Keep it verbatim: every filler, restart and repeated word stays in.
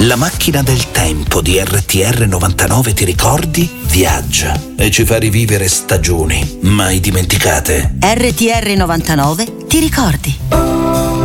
La macchina del tempo di R T R novantanove, ti ricordi? Viaggia e ci fa rivivere stagioni mai dimenticate. R T R novantanove, ti ricordi?